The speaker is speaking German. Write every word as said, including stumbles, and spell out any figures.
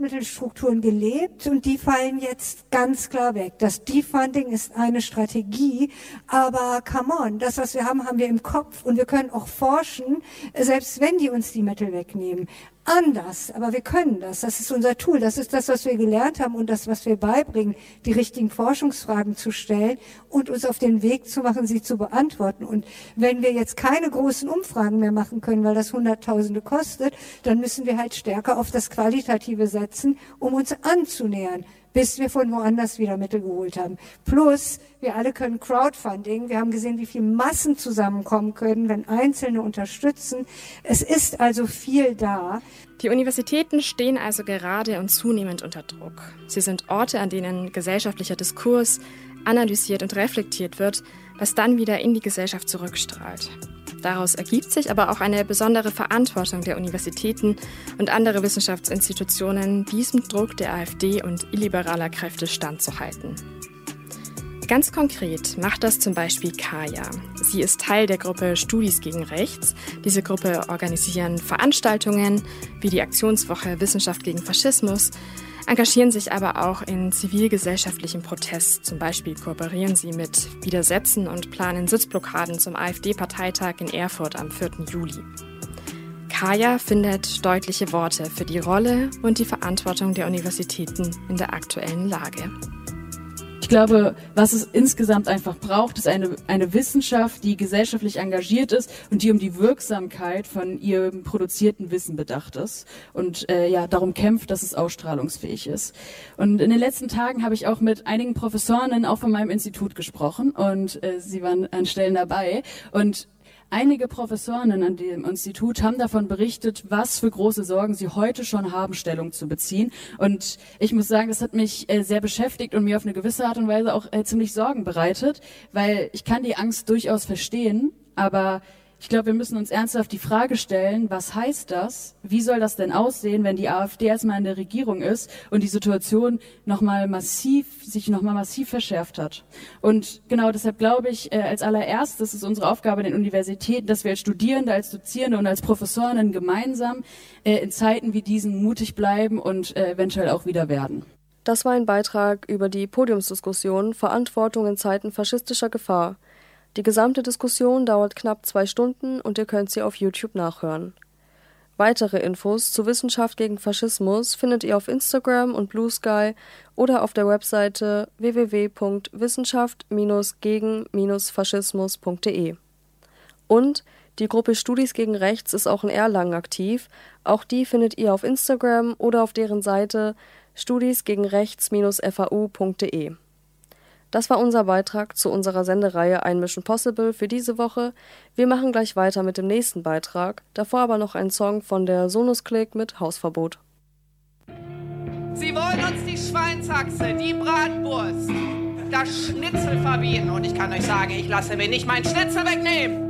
Drittmittelstrukturen gelebt und die fallen jetzt ganz klar weg. Das Defunding ist eine Strategie, aber come on, das, was wir haben, haben wir im Kopf und wir können auch forschen, selbst wenn die uns die Mittel wegnehmen. Anders, aber wir können das. Das ist unser Tool. Das ist das, was wir gelernt haben und das, was wir beibringen, die richtigen Forschungsfragen zu stellen und uns auf den Weg zu machen, sie zu beantworten. Und wenn wir jetzt keine großen Umfragen mehr machen können, weil das Hunderttausende kostet, dann müssen wir halt stärker auf das Qualitative setzen, um uns anzunähern, bis wir von woanders wieder Mittel geholt haben. Plus, wir alle können Crowdfunding. Wir haben gesehen, wie viel Massen zusammenkommen können, wenn Einzelne unterstützen. Es ist also viel da. Die Universitäten stehen also gerade und zunehmend unter Druck. Sie sind Orte, an denen gesellschaftlicher Diskurs analysiert und reflektiert wird, was dann wieder in die Gesellschaft zurückstrahlt. Daraus ergibt sich aber auch eine besondere Verantwortung der Universitäten und anderer Wissenschaftsinstitutionen, diesem Druck der AfD und illiberaler Kräfte standzuhalten. Ganz konkret macht das zum Beispiel Kaya. Sie ist Teil der Gruppe Studis gegen Rechts. Diese Gruppe organisieren Veranstaltungen wie die Aktionswoche Wissenschaft gegen Faschismus, engagieren sich aber auch in zivilgesellschaftlichem Protest. Zum Beispiel kooperieren sie mit Widersätzen und planen Sitzblockaden zum AfD-Parteitag in Erfurt am vierten Juli. Kaya findet deutliche Worte für die Rolle und die Verantwortung der Universitäten in der aktuellen Lage. Ich glaube, was es insgesamt einfach braucht, ist eine, eine Wissenschaft, die gesellschaftlich engagiert ist und die um die Wirksamkeit von ihrem produzierten Wissen bedacht ist und äh, ja darum kämpft, dass es ausstrahlungsfähig ist. Und in den letzten Tagen habe ich auch mit einigen Professorinnen auch von meinem Institut gesprochen und äh, sie waren an Stellen dabei und einige Professorinnen an dem Institut haben davon berichtet, was für große Sorgen sie heute schon haben, Stellung zu beziehen. Und ich muss sagen, das hat mich äh, sehr beschäftigt und mir auf eine gewisse Art und Weise auch äh, ziemlich Sorgen bereitet, weil ich kann die Angst durchaus verstehen, aber ich glaube, wir müssen uns ernsthaft die Frage stellen, was heißt das? Wie soll das denn aussehen, wenn die AfD erstmal in der Regierung ist und die Situation noch mal massiv, sich nochmal massiv verschärft hat? Und genau deshalb glaube ich, äh, als allererstes ist unsere Aufgabe in den Universitäten, dass wir als Studierende, als Dozierende und als Professorinnen gemeinsam äh, in Zeiten wie diesen mutig bleiben und äh, eventuell auch wieder werden. Das war ein Beitrag über die Podiumsdiskussion Verantwortung in Zeiten faschistischer Gefahr. Die gesamte Diskussion dauert knapp zwei Stunden und ihr könnt sie auf YouTube nachhören. Weitere Infos zu Wissenschaft gegen Faschismus findet ihr auf Instagram und Blue Sky oder auf der Webseite w w w punkt wissenschaft gegen faschismus punkt d e. Und die Gruppe Studis gegen Rechts ist auch in Erlangen aktiv. Auch die findet ihr auf Instagram oder auf deren Seite studis gegen rechts f a u punkt d e. Das war unser Beitrag zu unserer Sendereihe Ein Mission Possible für diese Woche. Wir machen gleich weiter mit dem nächsten Beitrag, davor aber noch ein Song von der Sonus Clique mit Hausverbot. Sie wollen uns die Schweinshaxe, die Bratwurst, das Schnitzel verbieten und ich kann euch sagen, ich lasse mir nicht mein Schnitzel wegnehmen.